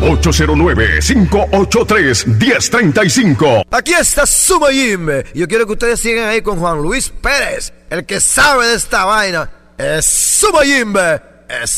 809-583-1035. Aquí está Sumayimbe. Yo quiero que ustedes sigan ahí con Juan Luis Pérez. El que sabe de esta vaina es Sumayimbe. Es